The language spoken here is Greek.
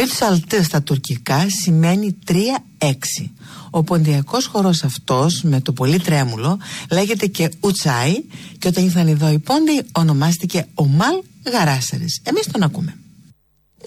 Ütsalt στα τουρκικά σημαίνει 3-6. Ο ποντιακός χορός αυτός με το πολύ τρέμουλο λέγεται και Ουτσάι και όταν ήρθαν εδώ οι πόντιοι ονομάστηκε Ομάλ Γαράσερες. Εμείς τον ακούμε.